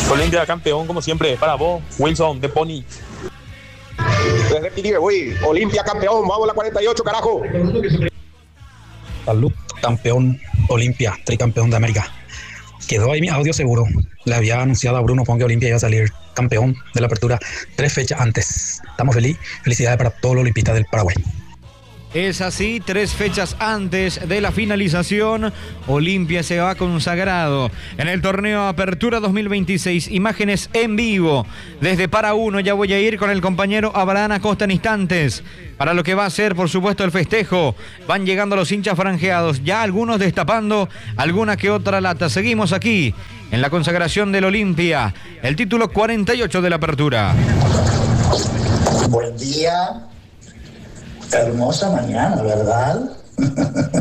Olimpia campeón, como siempre, para vos, Wilson, de Pony. Desde Tigre, güey. Olimpia campeón, vamos a la 48, carajo. Salud, campeón, Olimpia, tricampeón de América. Quedó ahí mi audio seguro. Le había anunciado a Bruno Pon que Olimpia iba a salir campeón de la apertura 3 fechas antes. Estamos felicidades para todos los olimpistas del Paraguay. Es así, 3 fechas antes de la finalización, Olimpia se va consagrado en el torneo Apertura 2026. Imágenes en vivo desde Para Uno. Ya voy a ir con el compañero Abraham Acosta en instantes para lo que va a ser, por supuesto, el festejo. Van llegando los hinchas franjeados, ya algunos destapando alguna que otra lata. Seguimos aquí en la consagración del Olimpia, el título 48 de la Apertura. Buen día. Hermosa mañana, ¿verdad?